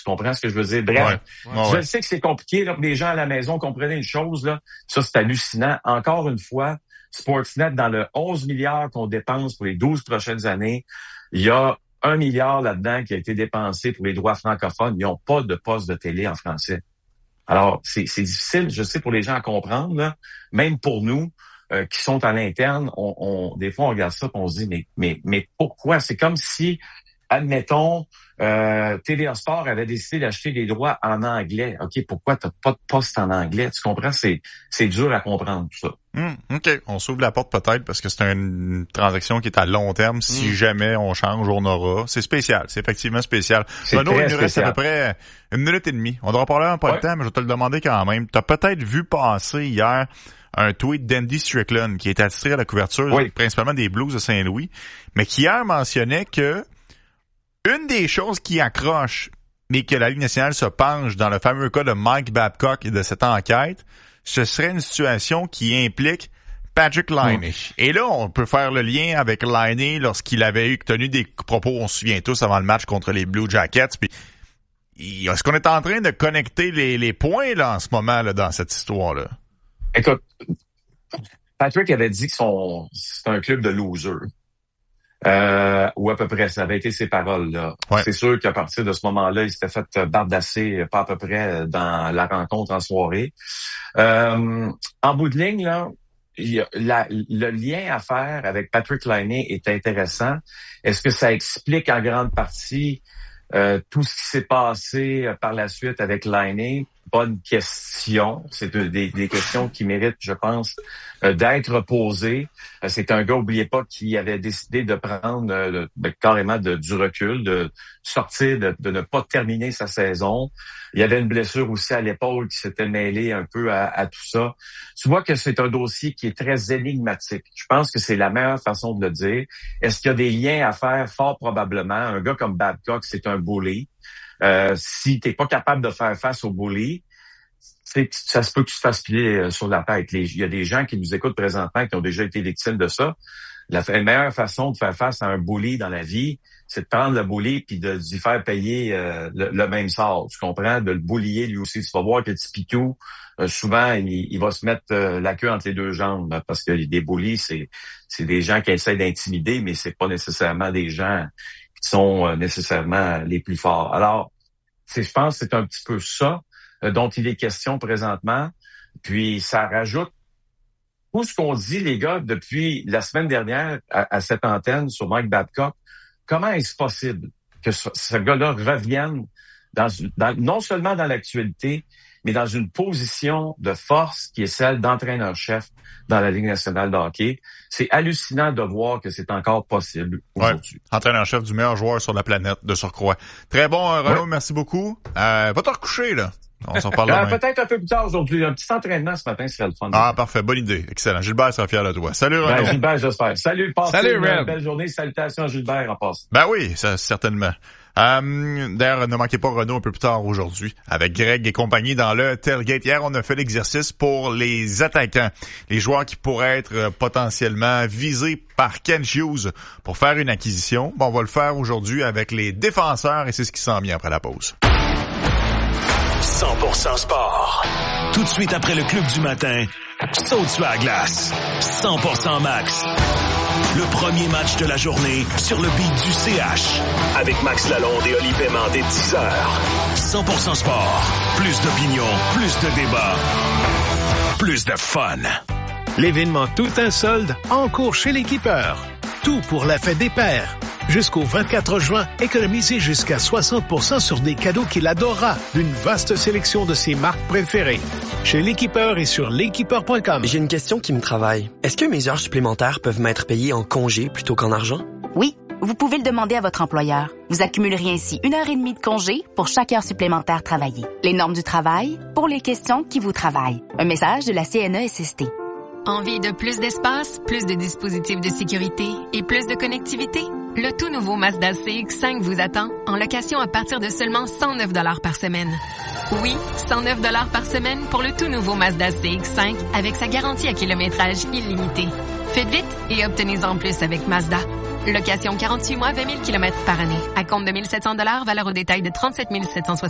Tu comprends ce que je veux dire? Bref, je sais que c'est compliqué, là, que les gens à la maison comprennent une chose, là. Ça, c'est hallucinant. Encore une fois, Sportsnet, dans le 11 milliards qu'on dépense pour les 12 prochaines années, il y a 1 milliard là-dedans qui a été dépensé pour les droits francophones. Ils n'ont pas de poste de télé en français. Alors, c'est difficile, je sais, pour les gens à comprendre, là. Même pour nous, qui sont à l'interne, des fois, on regarde ça et on se dit, mais pourquoi? C'est comme si, admettons, TVA Sport avait décidé d'acheter des droits en anglais. OK, pourquoi t'as pas de poste en anglais? Tu comprends? C'est dur à comprendre, tout ça. OK. On s'ouvre la porte peut-être parce que c'est une transaction qui est à long terme. Si jamais on change, on aura. C'est spécial. C'est effectivement spécial. Renaud, il nous reste à peu près 1 minute et demie. On devra parler un peu de temps, mais je vais te le demander quand même. T'as peut-être vu passer hier un tweet d'Andy Strickland qui est attitré à la couverture principalement des Blues de Saint-Louis, mais qui hier mentionnait que une des choses qui accroche, mais que la Ligue nationale se penche dans le fameux cas de Mike Babcock et de cette enquête, ce serait une situation qui implique Patrik Laine. Et là, on peut faire le lien avec Laine lorsqu'il avait tenu des propos, on se souvient tous, avant le match contre les Blue Jackets. Puis, est-ce qu'on est en train de connecter les points là en ce moment là dans cette histoire-là? Écoute, Patrick avait dit que c'est un club de losers. Ou à peu près, ça avait été ses paroles, là. Ouais. C'est sûr qu'à partir de ce moment-là, il s'était fait bardasser, pas à peu près, dans la rencontre en soirée. En bout de ligne, là, le lien à faire avec Patrik Laine est intéressant. Est-ce que ça explique en grande partie tout ce qui s'est passé par la suite avec Laine? Bonne question. C'est des questions qui méritent, je pense, d'être posées. C'est un gars, oubliez pas, qui avait décidé de prendre carrément du recul, de sortir, de ne pas terminer sa saison. Il y avait une blessure aussi à l'épaule qui s'était mêlée un peu à tout ça. Tu vois que c'est un dossier qui est très énigmatique. Je pense que c'est la meilleure façon de le dire. Est-ce qu'il y a des liens à faire? Fort probablement. Un gars comme Babcock, c'est un bully. Si t'es pas capable de faire face au bully, ça se peut que tu te fasses piler sur la tête. Il y a des gens qui nous écoutent présentement qui ont déjà été victimes de ça. La meilleure façon de faire face à un bully dans la vie, c'est de prendre le bully puis de lui faire payer le même sort. Tu comprends? De le bullier lui aussi. Tu vas voir que le petit pitou, souvent, il va se mettre la queue entre les deux jambes parce que des bullies, c'est des gens qui essaient d'intimider, mais c'est pas nécessairement des gens qui sont nécessairement les plus forts. Alors, je pense que c'est un petit peu ça dont il est question présentement. Puis ça rajoute tout ce qu'on dit, les gars, depuis la semaine dernière à cette antenne sur Mike Babcock. Comment est-ce possible que ce gars-là revienne non seulement dans l'actualité, mais dans une position de force qui est celle d'entraîneur-chef dans la Ligue nationale de hockey? C'est hallucinant de voir que c'est encore possible aujourd'hui. Ouais. Entraîneur-chef du meilleur joueur sur la planète, de surcroît. Très bon, Renaud, merci beaucoup. Va te recoucher, là. On s'en parle demain. Peut-être un peu plus tard aujourd'hui. Un petit entraînement ce matin serait le fun. Ah, parfait. Bonne idée. Excellent. Gilbert sera fier de toi. Salut, Renaud. Gilbert, j'espère. Salut, passez une belle journée. Salutations à Gilbert en passant. Ben oui, ça, certainement. D'ailleurs, ne manquez pas Renaud un peu plus tard aujourd'hui avec Greg et compagnie dans le Tailgate. Hier, on a fait l'exercice pour les attaquants, les joueurs qui pourraient être potentiellement visés par Ken Hughes pour faire une acquisition. Bon, on va le faire aujourd'hui avec les défenseurs et c'est ce qui s'en vient après la pause. 100% sport. Tout de suite après le club du matin, saute sur la glace. 100% max. Le premier match de la journée sur le beat du CH. Avec Max Lalonde et Oli Paiement dès 10h. 100% sport. Plus d'opinion, plus de débat, plus de fun. L'événement Tout un solde en cours chez l'Équipeur. Tout pour la fête des pères. Jusqu'au 24 juin, économisez jusqu'à 60% sur des cadeaux qu'il adorera d'une vaste sélection de ses marques préférées. Chez l'Équipeur et sur l'équipeur.com. J'ai une question qui me travaille. Est-ce que mes heures supplémentaires peuvent m'être payées en congé plutôt qu'en argent? Oui, vous pouvez le demander à votre employeur. Vous accumuleriez ainsi 1h30 de congé pour chaque heure supplémentaire travaillée. Les normes du travail pour les questions qui vous travaillent. Un message de la CNESST. Envie de plus d'espace, plus de dispositifs de sécurité et plus de connectivité? Le tout nouveau Mazda CX-5 vous attend en location à partir de seulement 109 $ par semaine. Oui, 109 $ par semaine pour le tout nouveau Mazda CX-5 avec sa garantie à kilométrage illimité. Faites vite et obtenez-en plus avec Mazda. Location 48 mois, 20 000 km par année. À compte de 1 700 $, valeur au détail de 37 760